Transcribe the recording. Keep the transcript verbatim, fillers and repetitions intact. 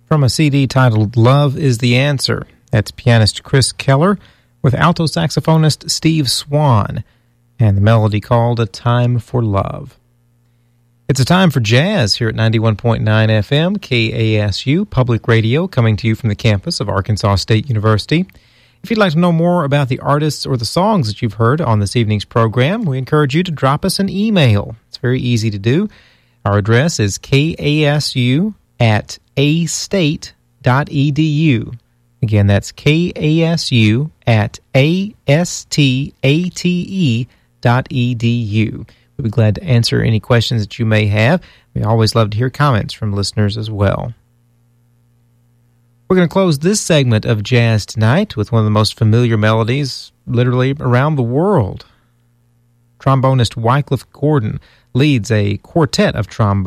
from a C D titled Love is the Answer. That's pianist Chris Keller with alto saxophonist Steve Swan, and the melody called A Time for Love. It's a time for jazz here at ninety-one point nine F M, K A S U, Public Radio, coming to you from the campus of Arkansas State University. If you'd like to know more about the artists or the songs that you've heard on this evening's program, we encourage you to drop us an email. It's very easy to do. Our address is kasu at astate dot e d u. Again, that's kasu at astate dot e d u. We'll be glad to answer any questions that you may have. We always love to hear comments from listeners as well. We're going to close this segment of jazz tonight with one of the most familiar melodies literally around the world. Trombonist Wycliffe Gordon leads a quartet of trombones